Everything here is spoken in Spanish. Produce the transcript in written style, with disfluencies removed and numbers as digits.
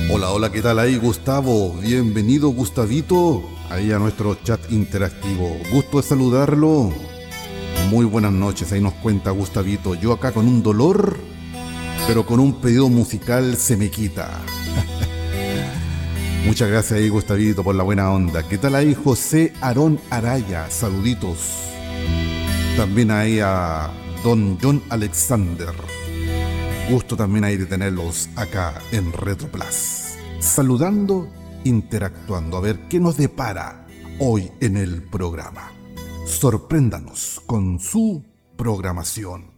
Hola, hola, ¿qué tal ahí, Gustavo? Bienvenido, Gustavito, ahí a nuestro chat interactivo. Gusto de saludarlo. Muy buenas noches, ahí nos cuenta Gustavito. Yo acá con un dolor, pero con un pedido musical se me quita. Muchas gracias ahí, Gustavito, por la buena onda. ¿Qué tal ahí, José Aarón Araya? Saluditos. También ahí a don John Alexander. Gusto también ahí de tenerlos acá en Retro Plus. Saludando, interactuando, a ver qué nos depara hoy en el programa. Sorpréndanos con su programación.